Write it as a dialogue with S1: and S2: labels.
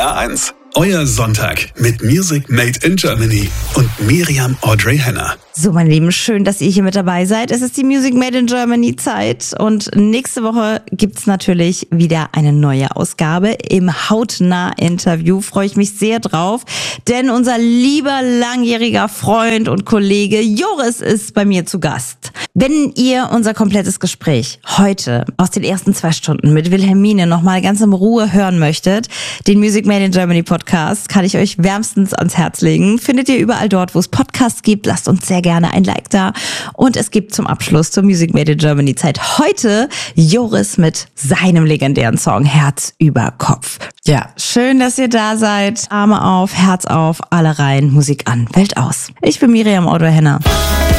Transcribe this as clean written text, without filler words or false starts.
S1: HR1. Euer Sonntag mit Music Made in Germany und Miriam Audrey Henner.
S2: So, meine Lieben, schön, dass ihr hier mit dabei seid. Es ist die Music Made in Germany Zeit und nächste Woche gibt's natürlich wieder eine neue Ausgabe im Hautnah-Interview. Freue ich mich sehr drauf, denn unser lieber langjähriger Freund und Kollege Joris ist bei mir zu Gast. Wenn ihr unser komplettes Gespräch heute aus den ersten 2 Stunden mit Wilhelmine nochmal ganz in Ruhe hören möchtet, den Music Made in Germany Podcast kann ich euch wärmstens ans Herz legen. Findet ihr überall dort, wo es Podcasts gibt. Lasst uns sehr gerne ein Like da. Und es gibt zum Abschluss zur Music Made in Germany Zeit heute Joris mit seinem legendären Song Herz über Kopf. Ja, schön, dass ihr da seid. Arme auf, Herz auf, alle rein, Musik an, Welt aus. Ich bin Miriam Audrey Henner.